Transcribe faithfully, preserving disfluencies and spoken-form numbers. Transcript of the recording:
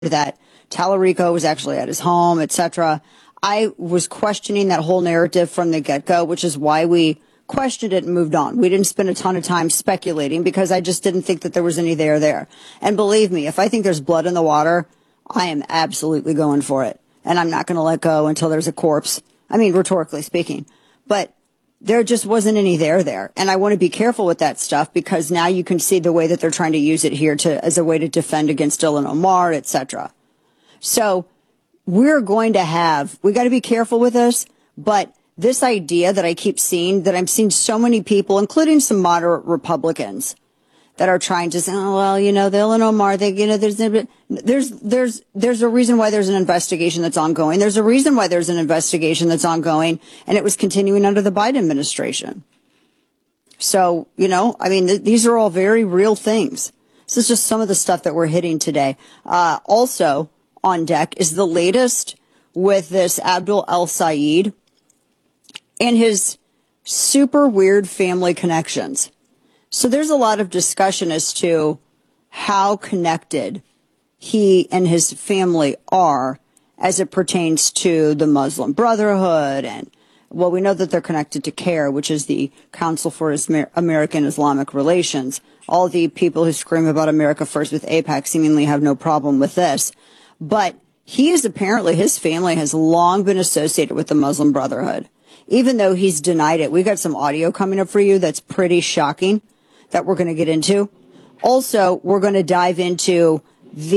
that Tallarico was actually at his home, et cetera. I was questioning that whole narrative from the get-go, which is why we questioned it and moved on. We didn't spend a ton of time speculating because I just didn't think that there was any there there. And believe me, if I think there's blood in the water, I am absolutely going for it. And I'm not going to let go until there's a corpse. I mean, rhetorically speaking. But there just wasn't any there there. And I want to be careful with that stuff because now you can see the way that they're trying to use it here to as a way to defend against Ilhan Omar, et cetera. So we're going to have, we got to be careful with this, but this idea that I keep seeing, that I'm seeing so many people, including some moderate Republicans, that are trying to say, oh, well, you know, the Ilhan Omar, they, you know, there's, there's, there's, there's a reason why there's an investigation that's ongoing. There's a reason why there's an investigation that's ongoing, and it was continuing under the Biden administration. So, you know, I mean, th- these are all very real things. This is just some of the stuff that we're hitting today. Uh, also on deck is the latest with this Abdul El-Sayed and his super weird family connections. So there's a lot of discussion as to how connected he and his family are as it pertains to the Muslim Brotherhood. And, well, we know that they're connected to CAIR, which is the Council for American Islamic Relations. All the people who scream about America First with AIPAC seemingly have no problem with this. But he is apparently, his family has long been associated with the Muslim Brotherhood, even though he's denied it. We've got some audio coming up for you that's pretty shocking that we're going to get into. Also, we're going to dive into the